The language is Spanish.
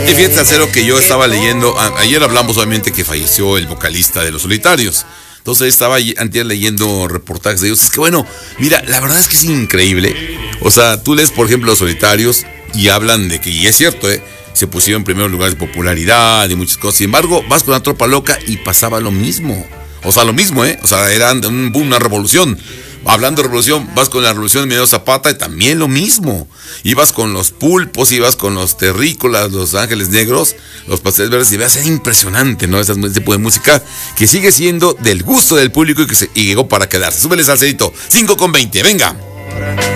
Y fíjate, Salcero, que yo estaba leyendo, ayer hablamos obviamente que falleció el vocalista de Los Solitarios. Entonces estaba antes leyendo reportajes de ellos. Es que bueno, mira, la verdad es que es increíble. O sea, tú lees, por ejemplo, Los Solitarios y hablan de que, y es cierto, se pusieron en primer lugar de popularidad y muchas cosas. Sin embargo, vas con La Tropa Loca y pasaba lo mismo. O sea, lo mismo, O sea, era un boom, una revolución. Hablando de revolución, vas con la revolución de Emiliano Zapata y también lo mismo. Ibas con los Pulpos, ibas con los Terrícolas, los Ángeles Negros, los Pasteles Verdes, y veas, era impresionante, ¿no? Ese tipo de música que sigue siendo del gusto del público y llegó para quedarse. Súbele, Salcerito, 5:20, venga.